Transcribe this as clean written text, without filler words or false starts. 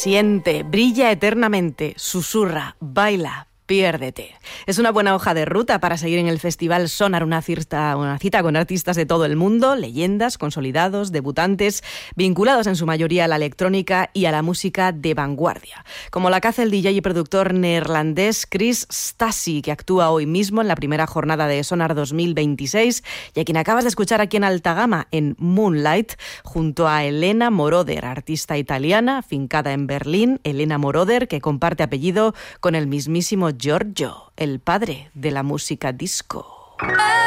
siente, brilla eternamente, susurra, baila, piérdete. Es una buena hoja de ruta para seguir en el Festival Sonar, una cita con artistas de todo el mundo, leyendas, consolidados, debutantes, vinculados en su mayoría a la electrónica y a la música de vanguardia. Como la que hace el DJ y productor neerlandés Chris Stasi, que actúa hoy mismo en la primera jornada de Sonar 2026 y a quien acabas de escuchar aquí en Alta Gama, en Moonlight, junto a Elena Moroder, artista italiana, afincada en Berlín. Elena Moroder, que comparte apellido con el mismísimo Giorgio, el padre de la música disco.